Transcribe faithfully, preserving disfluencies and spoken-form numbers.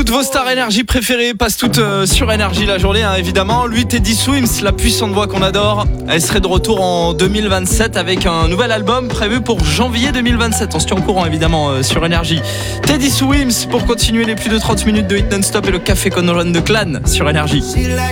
Toutes vos stars énergie préférées passent toutes euh, sur énergie la journée, hein, évidemment. Lui, Teddy Swims, la puissante voix qu'on adore, elle serait de retour en deux mille vingt-sept avec un nouvel album prévu pour janvier deux mille vingt-sept. On se tient au courant évidemment euh, sur énergie. Teddy Swims pour continuer les plus de trente minutes de hit non-stop et le café Conneron de Clan sur énergie.